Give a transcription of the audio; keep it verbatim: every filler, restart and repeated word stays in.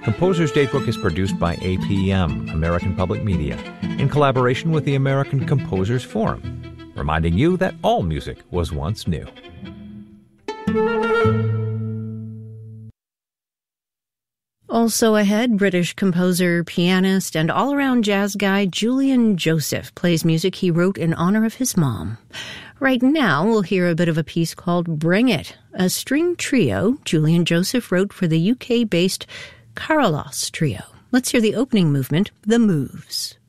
Composer's Datebook is produced by A P M, American Public Media, in collaboration with the American Composers Forum, reminding you that all music was once new. Also ahead, British composer, pianist, and all-around jazz guy Julian Joseph plays music he wrote in honor of his mom. Right now, we'll hear a bit of a piece called Bring It, a string trio Julian Joseph wrote for the U K-based Carlos Trio. Let's hear the opening movement, The Moves.